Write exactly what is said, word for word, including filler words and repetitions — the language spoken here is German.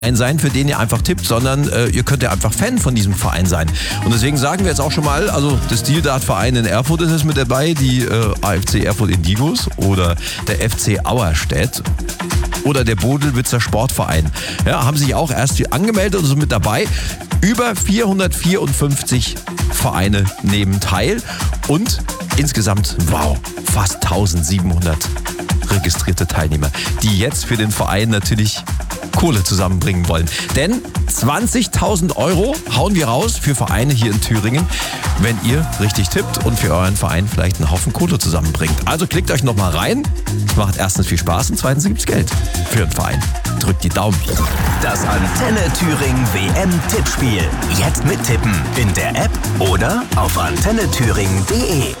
sein, für den ihr einfach tippt, sondern äh, ihr könnt ja einfach Fan von diesem Verein sein. Und deswegen sagen wir jetzt auch schon mal, also der Steel-Dart-Verein in Erfurt ist jetzt mit dabei, die äh, A F C Erfurt Indigos oder der F C Auerstedt oder der Bodelwitzer Sportverein. Ja, haben sich auch erst angemeldet und sind mit dabei. Über vierhundertvierundfünfzig Vereine nehmen teil und insgesamt, wow, fast eintausendsiebenhundert registrierte Teilnehmer, die jetzt für den Verein natürlich Kohle zusammenbringen wollen. Denn zwanzigtausend Euro hauen wir raus für Vereine hier in Thüringen, wenn ihr richtig tippt und für euren Verein vielleicht einen Haufen Kohle zusammenbringt. Also klickt euch nochmal rein. Es macht erstens viel Spaß und zweitens gibt's Geld für den Verein. Drückt die Daumen. Das Antenne Thüringen W M-Tippspiel. Jetzt mittippen in der App oder auf antenne thüringen punkt de.